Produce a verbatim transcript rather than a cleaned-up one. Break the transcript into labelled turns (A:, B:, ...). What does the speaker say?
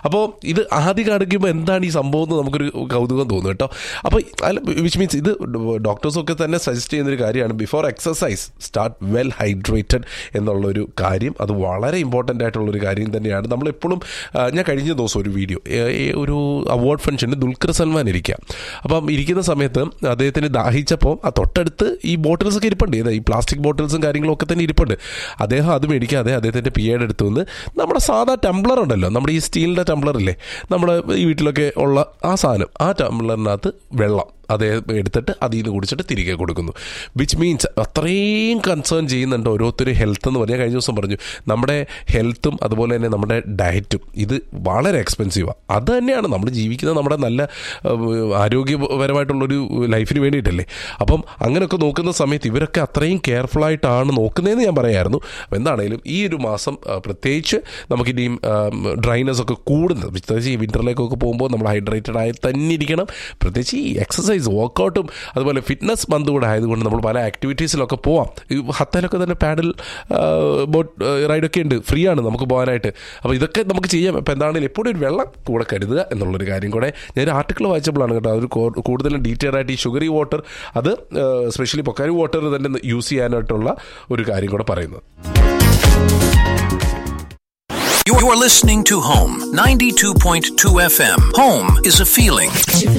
A: അപ്പോൾ ഇത് ആദ്യം കാണിക്കുമ്പോൾ എന്താണ് ഈ സംഭവം എന്ന് നമുക്കൊരു കൗതുകം തോന്നും കേട്ടോ. അപ്പോൾ അല്ല, വിച്ച് മീൻസ് ഇത് ഡോക്ടേഴ്സൊക്കെ തന്നെ സജസ്റ്റ് ചെയ്യുന്നൊരു കാര്യമാണ്, before exercise start well hydrated എന്നുള്ളൊരു കാര്യം. അത് വളരെ ഇമ്പോർട്ടൻ്റ് ആയിട്ടുള്ളൊരു കാര്യം തന്നെയാണ്. നമ്മളെപ്പോഴും, ഞാൻ കഴിഞ്ഞ ദിവസം ഒരു വീഡിയോ, ഒരു അവാർഡ് ഫംഗ്ഷന് ദുൽഖർ സൽമാൻ ഇരിക്കുക. അപ്പം ഇരിക്കുന്ന സമയത്ത് അദ്ദേഹത്തിന് ദാഹിച്ചപ്പോൾ ആ തൊട്ടടുത്ത് ഈ ബോട്ടിൽസൊക്കെ ഇരിപ്പുണ്ട്, ഈ പ്ലാസ്റ്റിക് ബോട്ടിൽസും കാര്യങ്ങളും ഒക്കെ തന്നെ ഇരിപ്പുണ്ട്. അദ്ദേഹം അത് മേടിക്കാതെ അദ്ദേഹത്തിൻ്റെ പിയുടെ അടുത്ത് നിന്ന് നമ്മുടെ സാധാ ടംബ്ലർ ഉണ്ടല്ലോ, നമ്മുടെ ഈ സ്റ്റീലിൻ്റെ ടംബ്ലറില്ലേ, നമ്മുടെ ഈ വീട്ടിലൊക്കെ ഉള്ള ആ സാധനം, ആ ടംബ്ലറിനകത്ത് വെള്ളം അദ്ദേഹം എടുത്തിട്ട് അതിൽ നിന്ന് കുടിച്ചിട്ട് തിരികെ കൊടുക്കുന്നു. വിച്ച് മീൻസ് അത്രയും കൺസേൺ ചെയ്യുന്നുണ്ട് ഓരോരുത്തരും ഹെൽത്ത് എന്ന് പറഞ്ഞാൽ. കഴിഞ്ഞ ദിവസം പറഞ്ഞു നമ്മുടെ ഹെൽത്തും അതുപോലെ തന്നെ നമ്മുടെ ഡയറ്റും ഇത് വളരെ എക്സ്പെൻസീവാണ്. അത് തന്നെയാണ് നമ്മൾ ജീവിക്കുന്നത്, നമ്മുടെ നല്ല ആരോഗ്യപരമായിട്ടുള്ളൊരു ലൈഫിന് വേണ്ടിയിട്ടല്ലേ. അപ്പം അങ്ങനെയൊക്കെ നോക്കുന്ന സമയത്ത് ഇവരൊക്കെ അത്രയും കെയർഫുള്ളായിട്ടാണ് നോക്കുന്നതെന്ന് ഞാൻ പറയായിരുന്നു. അപ്പോൾ എന്താണേലും ഈ ഒരു മാസം പ്രത്യേകിച്ച് നമുക്കിനിയും ഡ്രൈനസ് ഒക്കെ കൂടുന്നത്, പ്രത്യേകിച്ച് ഈ വിൻ്ററിലേക്കൊക്കെ പോകുമ്പോൾ നമ്മൾ ഹൈഡ്രേറ്റഡ് ആയി തന്നെ ഇരിക്കണം. പ്രത്യേകിച്ച് ഈ എക്സസൈസ് വർക്കൗട്ടും അതുപോലെ ഫിറ്റ്നസ് മന്ത് കൂടെ ആയതുകൊണ്ട് നമ്മൾ പല ആക്ടിവിറ്റീസിലൊക്കെ പോവാം. ഈ ഹത്തയിലൊക്കെ തന്നെ പാഡൽ ബോട്ട് റൈഡൊക്കെ ഉണ്ട്, ഫ്രീ ആണ് നമുക്ക് പോകാനായിട്ട്. അപ്പോൾ ഇതൊക്കെ നമുക്ക് ചെയ്യാം. അപ്പോൾ എന്താണെങ്കിലും എപ്പോഴും ഒരു വെള്ളം കൂടെ കരുതുക എന്നുള്ളൊരു കാര്യം കൂടെ ഞാൻ ആർട്ടിക്കിൾ വായിച്ചപ്പോഴാണ് കേട്ടോ. അത് കൂടുതലും ഡീറ്റെയിൽ ആയിട്ട് ഈ ഷുഗറി വാട്ടർ, അത് സ്പെഷ്യലി പൊക്കാരി വാട്ടർ തന്നെ യൂസ് ചെയ്യാനായിട്ടുള്ള ഒരു കാര്യം കൂടെ പറയുന്നത്.
B: You are listening to Home ninety-two point two F M. Home is a feeling.